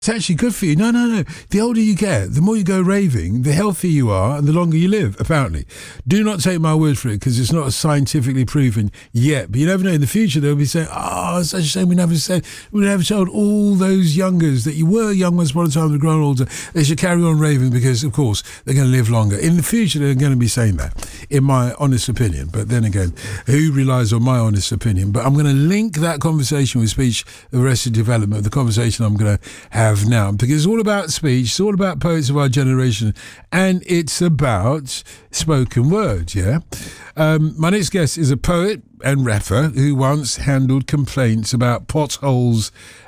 It's actually good for you. No, no, no. The older you get, the more you go raving, the healthier you are and the longer you live, apparently. Do not take my word for it because it's not scientifically proven yet. But you never know. In the future, they'll be saying, it's such a shame we never told all those youngers that you were young once upon a time, they've grown older. They should carry on raving because, of course, they're going to live longer. In the future, they're going to be saying that, in my honest opinion. But then again, who relies on my honest opinion? But I'm going to link that conversation with speech arrested development, the conversation I'm going to have now, because it's all about speech, it's all about poets of our generation, and it's about spoken word. My next guest is a poet and rapper who once handled complaints about potholes